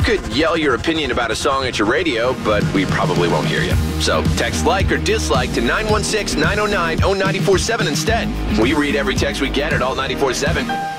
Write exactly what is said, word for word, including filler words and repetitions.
could yell your opinion about a song at your radio, but we probably won't hear you. So text like or dislike to nine one six, nine oh nine, oh nine four seven instead. We read every text we get at Alt nine four seven.